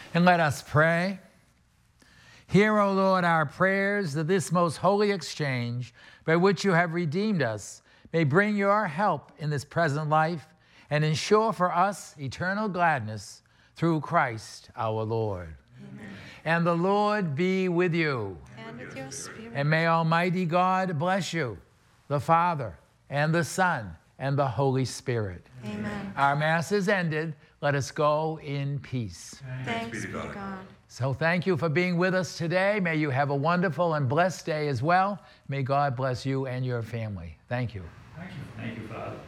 And let us pray. Hear, O Lord, our prayers, that this most holy exchange by which you have redeemed us may bring your help in this present life and ensure for us eternal gladness through Christ our Lord. Amen. And the Lord be with you. And with your spirit. And may Almighty God bless you, the Father, and the Son, and the Holy Spirit. Amen. Our Mass is ended. Let us go in peace. Thanks be to God. So thank you for being with us today. May you have a wonderful and blessed day as well. May God bless you and your family. Thank you. Thank you. Thank you, Father.